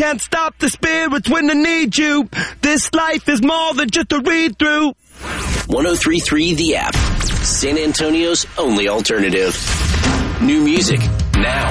can't stop the spirits when I need you. This life is more than just a read-through. 103.3 The App. San Antonio's only alternative. New music now.